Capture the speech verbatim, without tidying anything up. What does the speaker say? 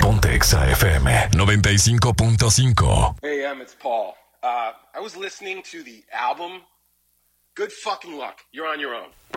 Ponte Exa F M noventa y cinco punto cinco. Hey, Em, it's Paul. Uh, I was listening to the album. Good fucking luck. You're on your own.